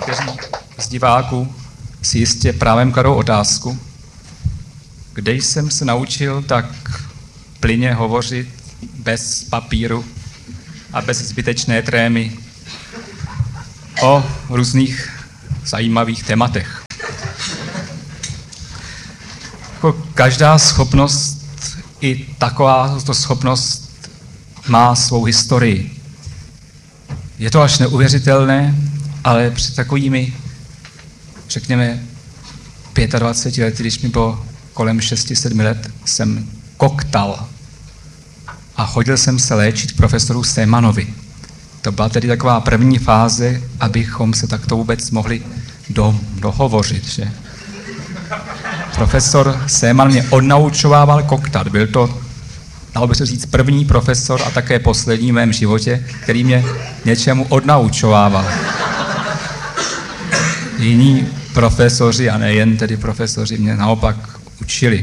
Někteří z diváků si jistě právem kladou otázku, kde jsem se naučil tak plynně hovořit bez papíru a bez zbytečné trémy o různých zajímavých tématech. Každá schopnost, i takováto schopnost má svou historii. Je to až neuvěřitelné, ale před takovými, řekněme, 25 lety, když mi bylo kolem 6-7 let, jsem koktal a chodil jsem se léčit k profesoru Sémanovi. To byla tedy taková první fáze, abychom se takto vůbec mohli dohovořit, že? Profesor Séman mě odnaučovával koktat. Byl to, dalo by se říct, první profesor a také poslední v mém životě, který mě něčemu odnaučovával. Jiní profesoři, a nejen tedy profesoři, mě naopak učili.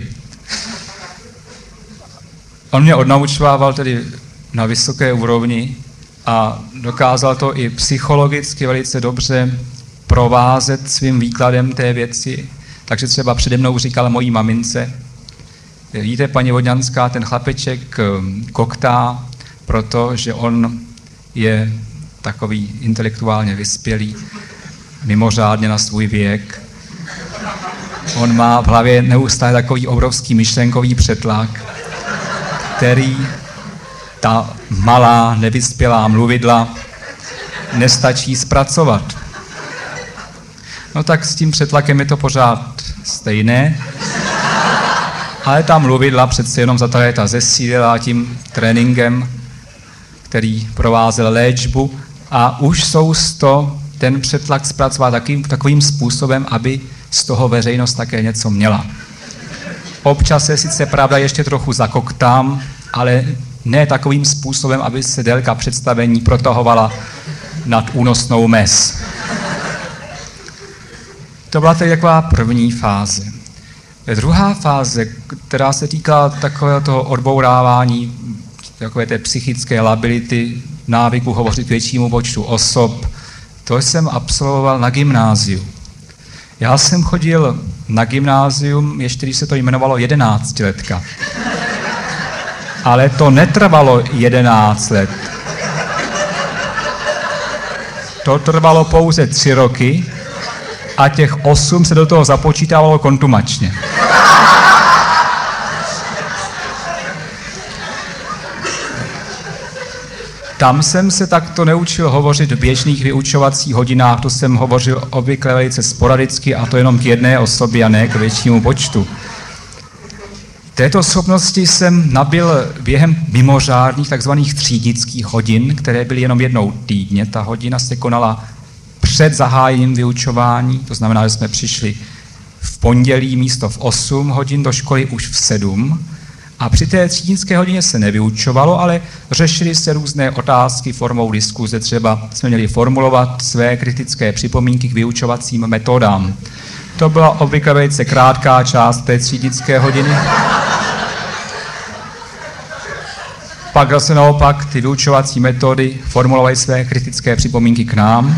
On mě odnaučovával tedy na vysoké úrovni a dokázal to i psychologicky velice dobře provázet svým výkladem té věci. Takže třeba přede mnou říkal mojí mamince, víte, paní Vodňanská, ten chlapeček koktá, protože on je takový intelektuálně vyspělý, mimořádně na svůj věk. On má v hlavě neustále takový obrovský myšlenkový přetlak, který ta malá, nevyspělá mluvidla nestačí zpracovat. No tak s tím přetlakem je to pořád stejné, ale ta mluvidla přece jenom za ta léta zesílila tím tréninkem, který provázel léčbu a už jsou ten přetlak zpracovat takovým způsobem, aby z toho veřejnost také něco měla. Občas se sice pravda ještě trochu zakoktám, ale ne takovým způsobem, aby se délka představení protahovala nad únosnou mez. To byla tedy taková první fáze. Druhá fáze, která se týká takového toho odbourávání, takové té psychické lability, návyku hovořit k většímu počtu osob, to jsem absolvoval na gymnáziu. Já jsem chodil na gymnázium, ještě když se to jmenovalo 11letka. Ale to netrvalo 11 let. To trvalo pouze 3 roky a těch 8 se do toho započítávalo kontumačně. Tam jsem se takto neučil hovořit v běžných vyučovacích hodinách, to jsem hovořil obvykle velice sporadicky a to jenom k jedné osobě a ne k většímu počtu. Této schopnosti jsem nabyl během mimořádných takzvaných třídnických hodin, které byly jenom jednou týdně. Ta hodina se konala před zahájením vyučování, to znamená, že jsme přišli v pondělí místo v 8 hodin do školy už v 7. A při té třídnické hodině se nevyučovalo, ale řešily se různé otázky formou diskuze. Třeba jsme měli formulovat své kritické připomínky k vyučovacím metodám. To byla obvykle velice krátká část té třídnické hodiny. Pak zase naopak ty vyučovací metody formulovaly své kritické připomínky k nám.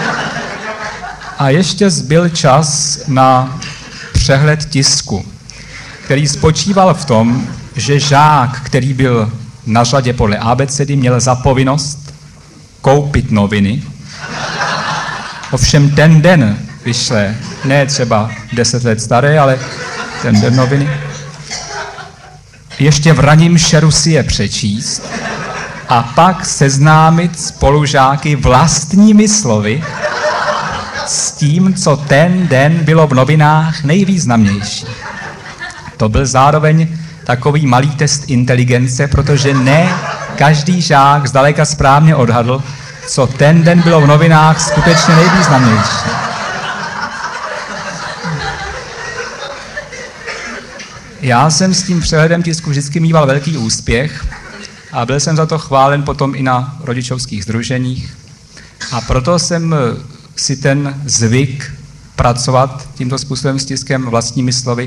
A ještě zbyl čas na přehled tisku, který spočíval v tom, že žák, který byl na řadě podle abecedy, měl za povinnost koupit noviny. Ovšem ten den vyšle, ne třeba 10 let staré, ale ten den noviny. Ještě v raním šeru si je přečíst a pak seznámit spolužáky vlastními slovy s tím, co ten den bylo v novinách nejvýznamnější. To byl zároveň takový malý test inteligence, protože ne každý žák zdaleka správně odhadl, co ten den bylo v novinách skutečně nejvýznamnější. Já jsem s tím přehledem tisku vždycky mýval velký úspěch a byl jsem za to chválen potom i na rodičovských sdruženích. A proto jsem si ten zvyk pracovat tímto způsobem s tiskem vlastními slovy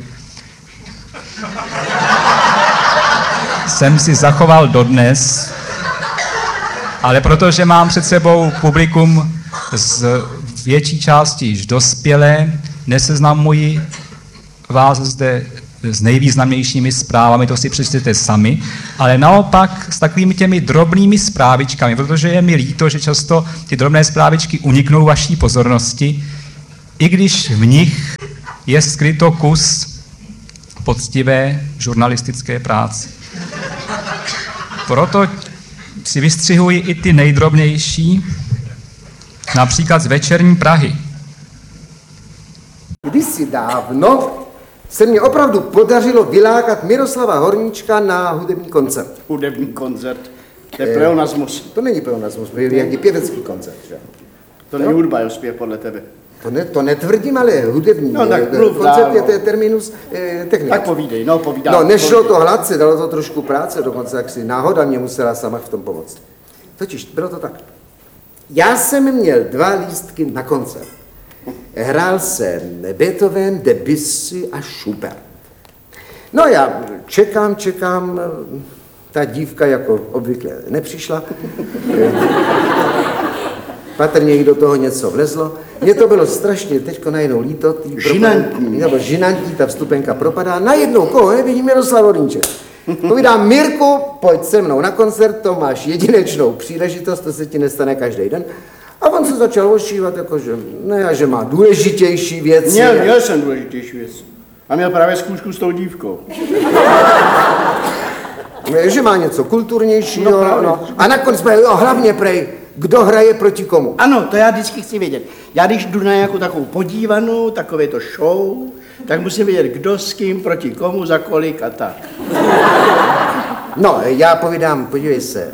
jsem si zachoval dodnes, ale protože mám před sebou publikum z větší části již dospělé, neseznamuji vás zde s nejvýznamnějšími zprávami, to si přečtěte sami, ale naopak s takovými těmi drobnými zprávičkami, protože je mi líto, že často ty drobné zprávičky uniknou vaší pozornosti, i když v nich je skryto kus poctivé žurnalistické práce. Proto si vystřihuji i ty nejdrobnější, například z Večerní Prahy. Kdysi dávno se mně opravdu podařilo vylákat Miroslava Horníčka na hudební koncert. Hudební koncert. To je pleonasmus. To není pleonasmus, to je jaký pěvecký koncert. Že? To není hudba, je zpěv podle tebe. To netvrdím, ale hudební. No, tak koncert je terminus technika. Tak povídej, no povídám. No, nešlo to hladce, dalo to trošku práce, dokonce jak si náhoda mě musela sama v tom pomoct. Totiž bylo to tak. Já jsem měl 2 lístky na koncert. Hrál jsem Beethoven, Debussy a Schubert. No já čekám, ta dívka jako obvykle nepřišla. Patrně jí do toho něco vlezlo. Mně to bylo strašně teďko najednou líto. Žinantní, ta vstupenka propadá. Najednou koho nevidím, Miroslav Horníček. Povídám, Mirku, pojď se mnou na koncert, to máš jedinečnou příležitost, to se ti nestane každý den. A on se začal ošívat, jakože, ne, že má důležitější věci. Měl jsem důležitější věc. A měl právě zkoušku s tou dívkou. Že má něco kulturnějšího, no. A nakonec jsme, hlavně prej, kdo hraje proti komu. Ano, to já vždycky chci vědět. Já když jdu na nějakou takovou podívanou, takové to show, tak musím vědět, kdo s kým, proti komu, za kolik a tak. No, já povídám, podívej se,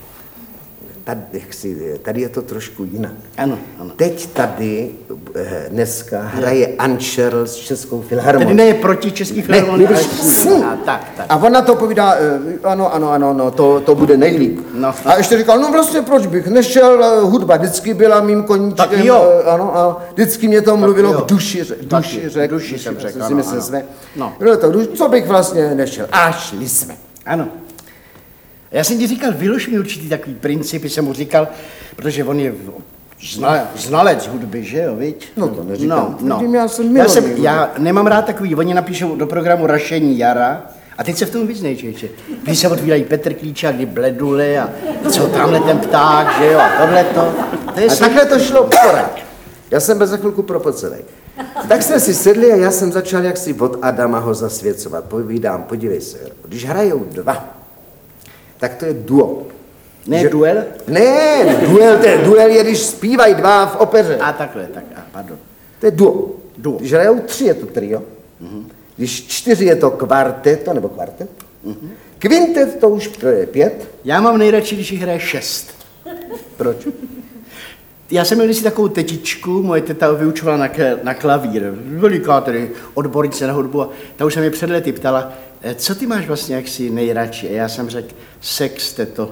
tady je to trošku jinak. Ano. Teď tady dneska hraje Anšerl s Českou filharmonií. Tedy ne proti Český filharmonii. Tak. A ona to povídá, ano, to bude nejlíp. No. A ještě říkal, no vlastně proč bych nešel, hudba vždycky byla mým koníčkem. Tak jo. Ano, a vždycky mě to mluvilo k duši řekl. Duši jsem řekl, ano. No. Bylo to, co bych vlastně nešel. A šli jsme. Ano. Já jsem ti říkal, vylož mi určitý takový principy, jsem mu říkal, protože on je znalec hudby, že jo, viď? No to neříkám. No. Já nemám rád takový, oni napíšou do programu Rašení jara a teď se v tom vyznej, čeče. Když se otvírají Petr Klíčák, kdy Bledule a co tamhle ten pták, že jo, a tohleto. A takhle to šlo pořád. Já jsem byl za chvilku propocenej. Tak jsme si sedli a já jsem začal jaksi od Adama ho zasvěcovat. Povídám, podívej se, když hrajou 2, tak to je duo. Ne duel? Ne, duel je, když zpívají 2 v opeře. A takhle, pardon. To je duo. Když hrajou 3, je to trio. Když 4 je to kvarteto, nebo kvartet. Kvintet to už je 5. Já mám nejradši, když jich hraje 6. Proč? Já jsem měl si takovou tetičku, moje teta vyučovala na klavír, veliká tedy odbornice na hudbu a ta už se mě před lety ptala, co ty máš vlastně jaksi nejradši? A já jsem řekl, sexteto.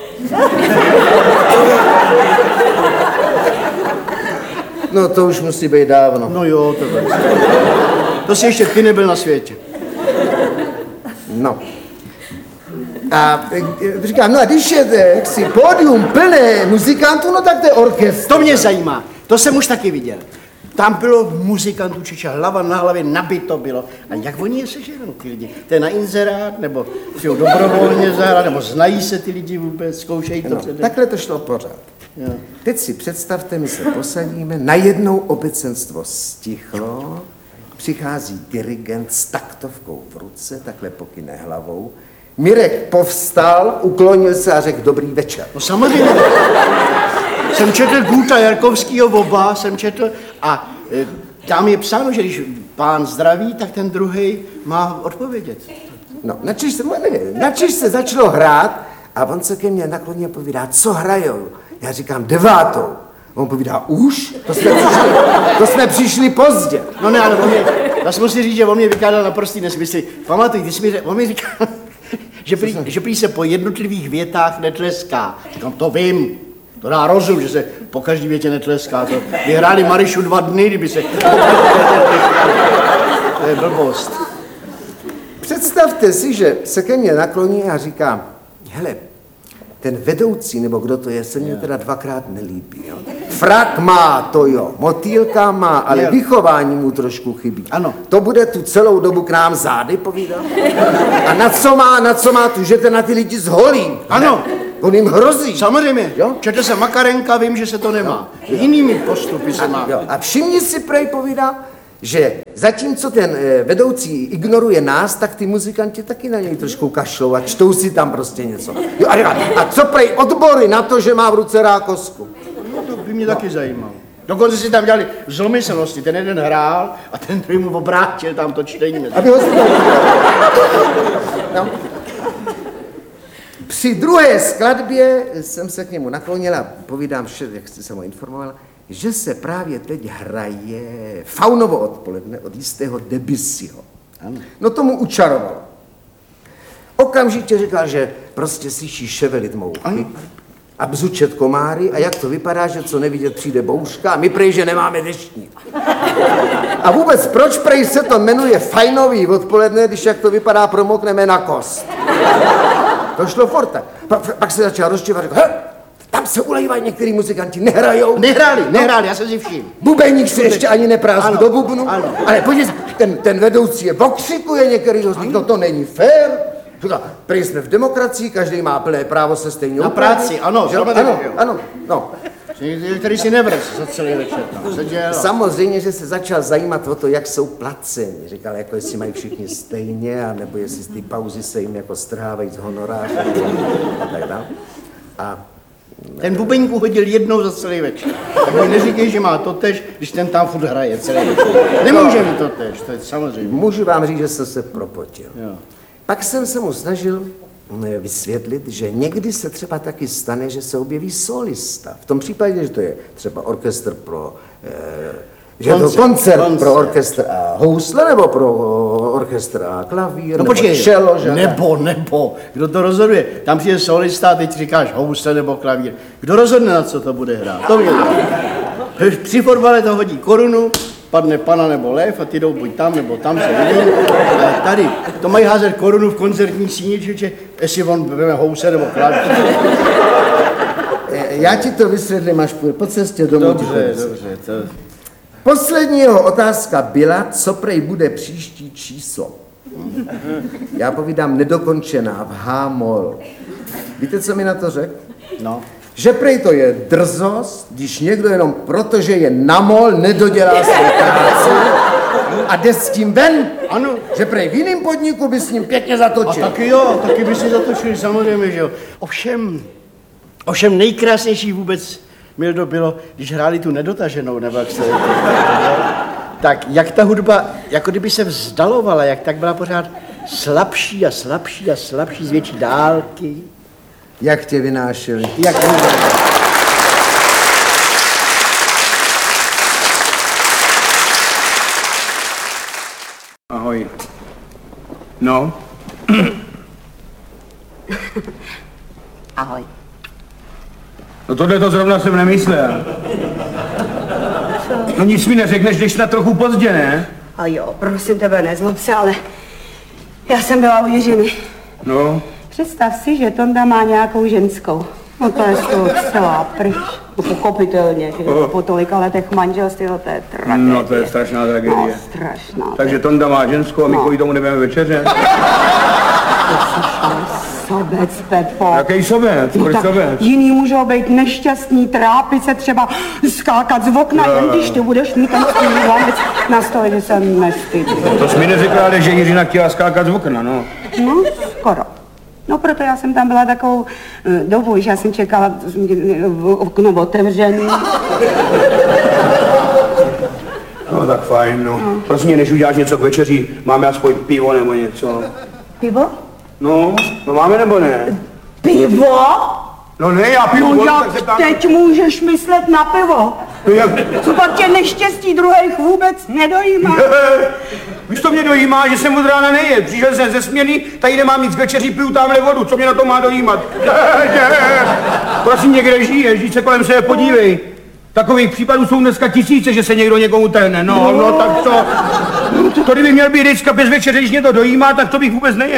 No to už musí být dávno. No jo, to si ještě ty nebyl na světě. No. A říkám, no a když je jaksi pódium plné muzikantů, no tak to je orchestr. To mě zajímá, to jsem už taky viděl. Tam bylo muzikantů Čeče, hlava na hlavě, nabito bylo. A jak oni je seženou, ty lidi? To je na inzerát, nebo chtějí dobrovolně zahrát, nebo znají se ty lidi vůbec, zkoušejí to předem? Takhle to šlo pořád. Jo. Teď si představte, my se posadíme, najednou obecenstvo stichlo, přichází dirigent s taktovkou v ruce, takhle pokyne hlavou. Mirek povstal, uklonil se a řekl dobrý večer. No samozřejmě. Jsem četl Guta Jarkovskýho oba, a tam je psáno, že když pán zdraví, tak ten druhý má odpovědět. No, načež se začalo hrát a on se ke mně nakloně povídá, co hrajou? Já říkám 9. On povídá, už? To jsme přišli pozdě. No ne, ale já musím říct, že on mě vykádal naprostý nesmysly. Pamatuj, on mi říkal, že prý se po jednotlivých větách netleská. Říkám, to vím. To dá rozum, že se po každý větě netleská. To vyhráli Marišu 2 dny, kdyby se... To je blbost. Představte si, že se ke mně nakloní a říká, hele, ten vedoucí, nebo kdo to je, se mně teda dvakrát nelíbí. Jo. Frak má, to jo, motýlka má, ale vychování mu trošku chybí. Ano. To bude tu celou dobu k nám zády povídat? A na co má tu, že ten na ty lidi zholí? Ano. On jim hrozí. Samozřejmě. Jo? Četl jsem Makarenka, vím, že se to nemá. Jinými postupy se má. Jo. A všimni si, prej povídá, že zatímco ten vedoucí ignoruje nás, tak ty muzikanti taky na něj trošku kašlou a čtou si tam prostě něco. Jo, a co prej odbory na to, že má v ruce rákosku? No, to by mě taky zajímalo. Dokonce si tam dělali zlomyslnosti. Ten jeden hrál a ten druhý mu obrátil tam to čtení. Aby ho no. Při druhé skladbě jsem se k němu naklonila a povídám vše, jak jste se mu informovala, že se právě teď hraje Faunovo odpoledne od jistého Debussyho. No tomu učarovalo. Okamžitě říkal, že prostě slyší ševelit mouchy a bzučet komáry a jak to vypadá, že co nevidět přijde bouřka a my prej, že nemáme deštník. A vůbec proč prej se to jmenuje Fajnový odpoledne, když jak to vypadá promokneme na kost. To šlo furt tak. Pak se začal rozčívat a řekl, tam se ulejvají některý muzikanti, nehrajou. Nehráli, já se si všim. Bubeník se ještě ani neprázdí do bubnu. Ano. Ale podívejte, ten vedoucí je okřikuje některý z nich, no to není fér. Prý jsme v demokracii, každý má plné právo se stejně Na upravit. práci, ano, ano, no. Který si nevrz za celý večer tam seděl. Samozřejmě, že se začal zajímat o to, jak jsou placeni. Říkal, jako jestli mají všichni stejně, anebo jestli z té pauzy se jim jako strhávají z honoráře a tak dále. A ten bubeník uhodil jednou za celý večer. Tak mi neříkej, že má totež, když ten tam furt hraje celý večer. Nemůže mi totež, to je samozřejmě. můžu vám říct, že jsem se propotil. Jo. Pak jsem se mu snažil vysvětlit, že někdy se třeba taky stane, že se objeví solista. V tom případě, že to je třeba orchestr pro... že je to koncert pro orchestr a housle, nebo pro orchestr a klavír, No nebo čelo, že? Nebo, kdo to rozhoduje? Tam přijde solista a teď říkáš housle nebo klavír. Kdo rozhodne, na co to bude hrát? To mě. Při fotbale to hodí korunu, padne pana nebo lev a ty jdou buď tam, nebo tam se vidí. Ale tady, to mají házet korunu v koncertní síni, že jestli on veme housle nebo klavír. Já ti to vysvětlím až po cestě domů. Dobře. Poslední jeho otázka byla, co prej bude příští číslo. Já povídám nedokončená v H-moll. Víte, co mi na to řekl? No. Že prej to je drzost, když někdo jenom protože je na mol nedodělá svou práci a jde s tím ven. Ano. Že prej v jiném podniku by s ním pěkně A zatočil. taky jo, taky by si zatočili, samozřejmě, že jo. Ovšem nejkrásnější vůbec, Mildo, bylo, když hráli tu nedotaženou, nebo jak se... Tak jak ta hudba, jako kdyby se vzdalovala, jak tak byla pořád slabší a slabší a slabší z větší dálky. Jak tě vynášeli. Jak Ahoj. No? Ahoj. No tohle to zrovna jsem nemyslel. No nic mi neřekneš, když na trochu pozdě, ne? A jo, prosím tebe, nezlob se, ale já jsem byla u Jiřiny. No? Představ si, že Tonda má nějakou ženskou. No to je z toho celá pryč. No pochopitelně, že po tolika letech manželství, to je tragédie. No to je strašná tragédie. No, strašná. Takže Tonda má ženskou a my kvůli tomu nebudeme večeře. Sobec, Pepo. Jaký sobec? Proč sobec? Jiný můžou být nešťastní, trápit se třeba, skákat z okna, jen když ty budeš mít ten svůj hlavec na stole, že se nestydí. To jsi mi neřekla, ale že Jiřina chtěla skákat z okna, no. No, skoro. No, proto já jsem tam byla takovou dobu, že já jsem čekala okno otevřený. No tak fajn, no. Prosím mě, než uděláš něco k večeři, máme aspoň pivo nebo něco. Pivo? No máme nebo ne? Pivo? No ne, já pivo. No jak teď můžeš myslet na pivo? No jak? Co pak tě neštěstí druhých vůbec nedojímá? Víš, to mě dojímá, že jsem od rána nejet. Přišel jsem ze směny, tady nemám nic k večeři, piju tamhle vodu. Co mě na to má dojímat? Prosím, někde žiješ, žij se kolem sebe podívej. Takových případů jsou dneska tisíce, že se někdo někomu trhne. No tak to kdyby měl být vždycky bez večeře, když mě to dojímá, tak to bych vůbec nejet.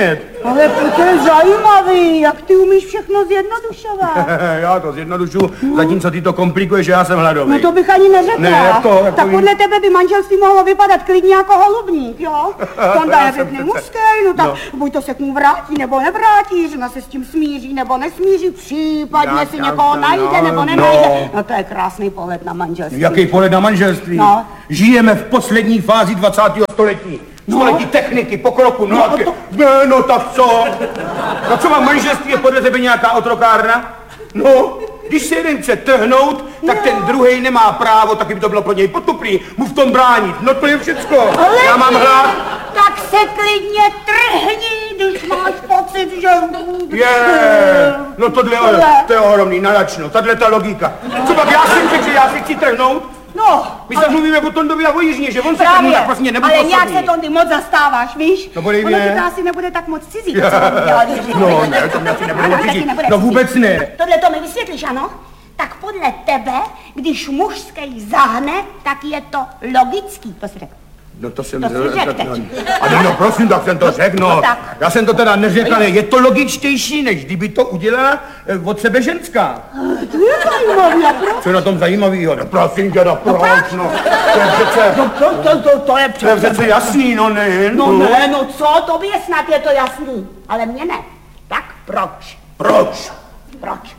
Ale to je zajímavý, jak ty umíš všechno zjednodušovat. Já to zjednodušu, zatímco ty to komplikuješ, že já jsem hladový. No to bych ani neřekla. Ne, jak to? Tak podle tebe by manželství mohlo vypadat klidně jako holubník, jo? Tonda je pěkný mužský, no tak buď to se k mu vrátí, nebo nevrátí, žena se s tím smíří, nebo nesmíří, případně si někoho najde, nebo nenajde. No to je krásný pohled na manželství. Jaký pohled na manželství? No. Žijeme v poslední fázi 20. století. Století techniky, pokroku, no tak co? No co má manželství, je podle tebe nějaká otrokárna? No, když se jeden chce trhnout, tak ten druhej nemá právo, taky by to bylo pro něj potupný, mu v tom bránit. No to je všecko. Ale já mám hlad. Tak se klidně trhni, když máš pocit, že... No tohle to je ohromný, nadačno, tahle ta logika. Co pak já jsem řekl, že já si chci trhnout? No, my se mluvíme o Tondovi a o Jiřině, že on se právě, tak vlastně nebude ale osobní. nějak se Tondy moc zastáváš, víš? No podej ono mě. ti to asi nebude tak moc cizí, to co on dělal. No ne, to mě asi nebude moc cizí. No vůbec ne. Tohle to mi vysvětlíš, ano? Tak podle tebe, když mužský zahne, tak je to logický, to si řekl. No to jsem... To jsi řekl teď. Ale no prosím, tak jsem to řekl, no. Tak. Já jsem to teda neřekl, ale je to logičtější, než kdyby to udělala od sebe ženská. To je zajímavý, a proč? Co je na tom zajímavýho? No prosím tě, no proč, no. To je přece... To je To je přece jasný, no ne. No co, tobě snad je to jasný, ale mně ne. Tak proč? Proč? Proč?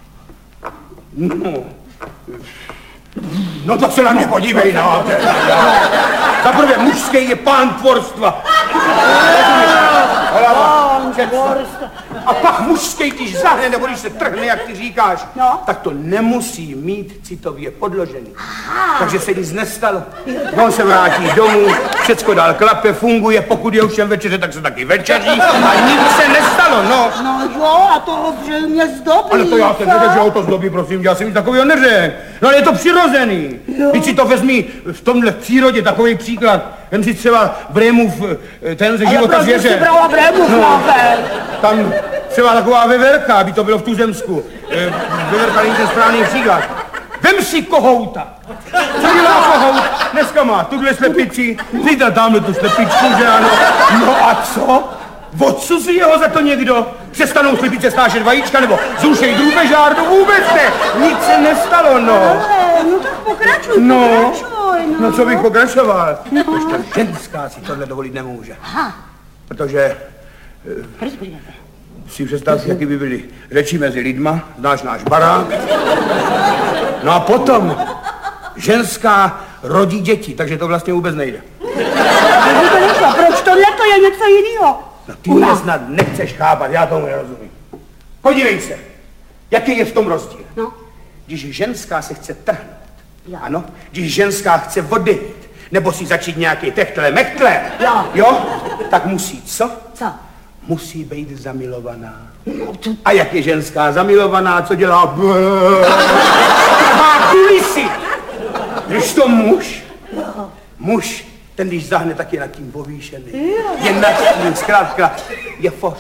No tak se na mě podívej, no. Za prvé, mužský je pán tvorstva. A pak mužský, když zahne, nebo když se trhne, jak ty říkáš, no, tak to nemusí mít citově podložený. Takže se nic nestalo. On se vrátí domů, všecko dál klape, funguje, pokud je už jen večeře, tak se taky večeří a nic se nestalo, no. No jo, a to zřejmě zdobí. Ale to já jsem neřekl, že ho to zdobí, prosím, já jsem nic takového neřekl. No ale je to přirozený. Když si to vezmi v tomhle v přírodě, takový příklad. Vem si třeba Brémův, ten ze života zvěře. Ale proč jsi brala Brémův, tam třeba taková veverka, aby to bylo v Tuzemsku. Veverka není ten správný příklad. Vem si kohouta. Co dělá kohout? Dneska má tuhle slepici, zítra tamhle tu slepičku, že ano. No a co? Odsuzuje ho za to někdo? Přestanou slepice snášet vajíčka, nebo zrušej drůbežár? No vůbec ne, nic se nestalo, no. No tak pokračuj, No co bych pokračoval? Ještě ženská si tohle dovolit nemůže. Aha. Protože... si představ, jaký by byly řeči mezi lidma, znáš náš barák. No a potom ženská rodí děti, takže to vlastně vůbec nejde. Proč tohle to je něco jiného? No ty mě snad nechceš chápat, já tomu nerozumím. Podívej se, jaký je v tom rozdíl. No. Když ženská se chce trhnout, ano, když ženská chce odejít, nebo si začít nějaký techtle-mechtle, jo, tak musí co? Co? Musí být zamilovaná. A jak je ženská zamilovaná, co dělá? Má kulisy. Když to muž, ten když zahne, tak je nad tím povýšený. Je nad tím, zkrátka, je foš.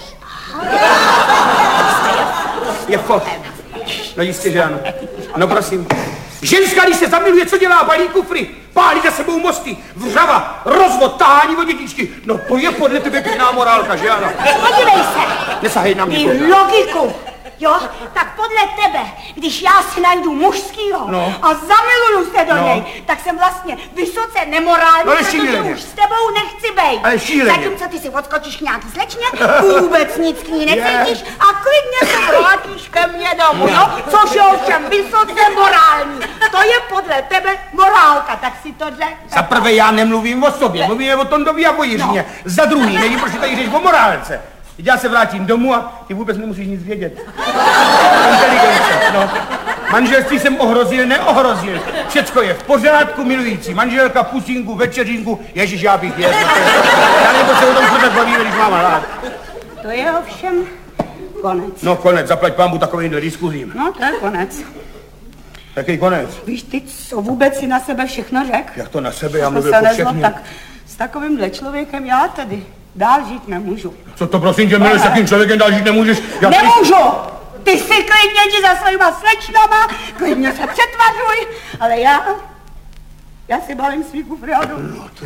Je foš. No jistě, že ano. No prosím. Ženská, když se zamiluje, co dělá? Balí kufry, pálí za sebou mosty, vřava, rozvod, tahání od dětičky. No to je podle tebe pěkná morálka, že ano? Podívej se. Nesahej na mě. Ty logiku. Jo, tak podle tebe, když já si najdu mužskýho a zamiluju se do něj, tak jsem vlastně vysoce nemorální, protože už s tebou nechci bejt. Ale šíleně. Zatímco ty si odskočíš k nějaký slečně, vůbec nic k ní necítíš a klidně se vrátíš ke mně domů, jo? Což je ovšem vysoce morální. To je podle tebe morálka, tak si to řekl. Za prvé já nemluvím o sobě, mluvíme o Tondovi a o Jiřině. Za druhý, nevím, proč tady řeš o morálce. Teď já se vrátím domů a ty vůbec nemusíš nic vědět. Inteligence, no. Manželství jsem ohrozil, neohrozil. Všecko je v pořádku, milující. Manželka, pusinku, večeřinku, ježiš, já bych jedl. Já nebo se o tom furt bavíme, když mám hlad. To je ovšem konec. No konec, zaplať pánbu takovýmhle diskuzím. No to je konec. Jaký konec? Víš, ty co vůbec si na sebe všechno řekl? Jak to na sebe, já mluvil se po nezlob, všechny. tak s takovýmhle člověkem já tedy dál žít nemůžu. Co to prosím tě, miluješ, s takým člověkem dál žít nemůžeš? Nemůžu! Ty si klidně jdi za svýma slečnama, klidně se přetvařuj, ale Já se balím svý kufrádu.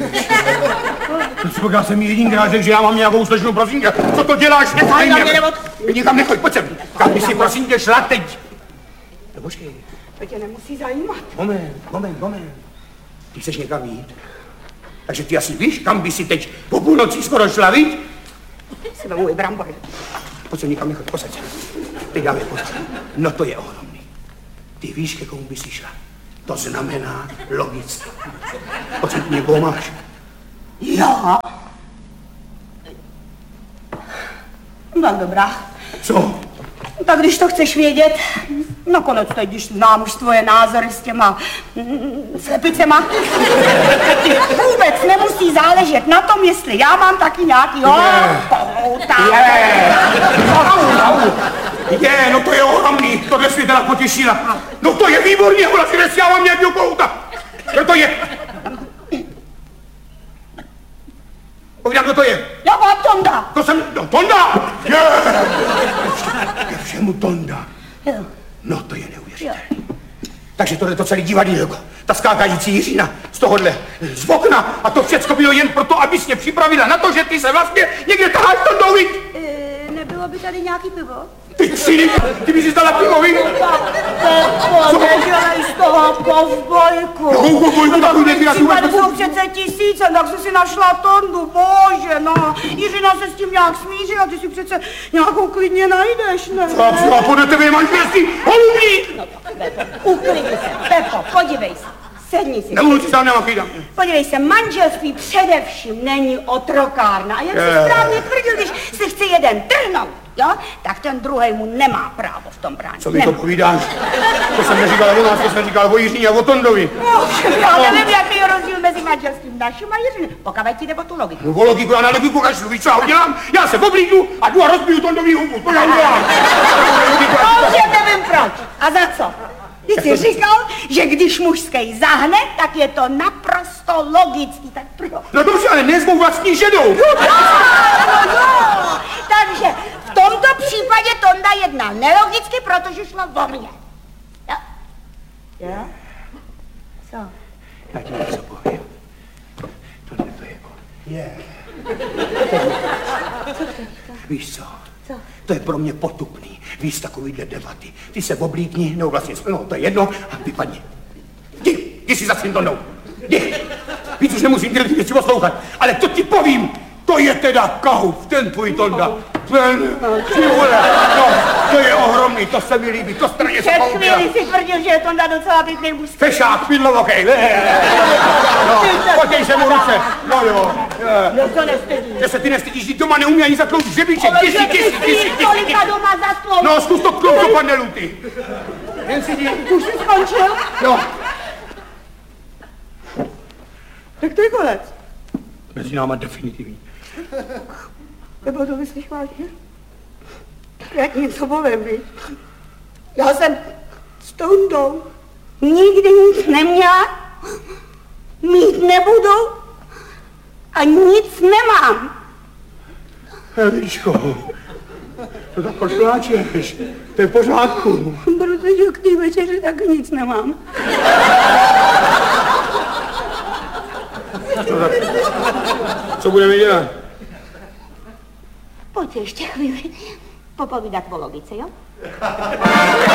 Já jsem jedinkrát řekl, že já mám nějakou slečnou, prosím tě. Co to děláš? Nechaj mě! Nikam nechoď, pojď sem. Kam by si, prosím tě, šla teď? No počkej. To tě nemusí zajímat. Moment. Ty chceš někam jít? Takže ty asi víš, kam by si teď po půlnoci skoro šla, víš? Si vemu i brambory. Pojď sem, nikam nechoď, posaď se. Teď dáme pozor. No to je ohromný. Ty víš, ke komu by si šla? To znamená logicky. Pojď sem, někoho máš. Já? Tak dobrá. Co? Tak když to chceš vědět, nakonec teď, když znám už tvoje názory s těma slepicema, ti vůbec nemusí záležet na tom, jestli já mám taky nějakýho kohouta. No to je ohromný, tohle jsi teda potěšila. No to je výborně, ona si já mám nějakýho kohouta. Kdo to je? Povídám, kdo to je? Já mám Tonda. To jsem, no Tonda! Ke všemu Tonda. No to je neuvěřitelné. Takže tohle to celý divadýlko, ta skákající Jiřina z tohohle, z okna a to všecko bylo jen proto, abys mě připravila na to, že ty se vlastně někde taháš Tondou, viď? Nebylo by tady nějaký pivo? Ty ksiny, ty bys si dala pivo, viď? Pepo, nedělej z toho kovbojku. Kovbojku, takový nebírat vůbec. Tady jsou přece tisíce, tak jsi si našla Tondu, bože, no. Jiřina se s tím nějak smíří a ty si přece nějakou klidně najdeš, ne? A podle tebe je manželství holubník! No to, Pepo, uklidni se, Pepo, podívej se. Sedni si. Nemůžu si tam nemakýdám. Podívej se, manželství především není otrokárna. A jak jsi správně tvrdil, když si chce jeden trhnout, jo, tak ten druhej mu nemá právo v tom bránit. Co mi to povídáš? To jsem neříkal o nás, to jsem říkal o Jiřině a o Tondovi. Já nevím, jaký je rozdíl mezi manželstvím naším a Jiřiny. Pokavaj ti nebo tu logiku. No o logiku, já na logiku kašlu, víš co já udělám? Já se oblíknu a jdu a rozbiju Tondový hubu, to já udělám. Já nevím proč. A za co? Ty jsi říkal, že když mužský zahne, tak je to naprosto logický, tak proč? No dobře, ale ne s mou vlastní ženou. No. Takže v tomto případě Tonda jednal nelogicky, protože šlo o mě. Jo? Jo? Co? Já ti něco povím. Tohle to je on. Je. Víš co? Co? To je pro mě potupný. Víš, takovýhle debaty. Ty se oblíkni, nebo vlastně, no to je jedno, a vypadni. Ty si za svým Tondou. Jdi. Víc už nemusím ty lidi poslouchat, ale to ti povím. To je teda Kahout, ten tvůj Tonda. Ten, ty vole, no, to je ohromný, to se mi líbí, to straně se Před poupila. chvíli si tvrdil, že je Tonda docela pěkný muž. Fešák, pidlovokej, no, potěj se mu ruce, no jo. No to nestydí. Že se ty nestydíš, ty doma neumí ani zaklouzit žebíček, Ale že ty kolika doma zatlou. No, zkus to klouzit do panelu, ty. Jen si jdi. Už jsi skončil? No. Tak to je konec. Mezi náma definitivní. Nebo to myslíš vážně? Já ti něco povím, víš? Já jsem s Tondou nikdy nic neměla, mít nebudu a nic nemám. Eliško, to tak proč pláčeš? To je v pořádku. Protože k té večeři taky nic nemám. No tak, co budeme dělat? Pojď ještě chvíli popovídat o logice, jo?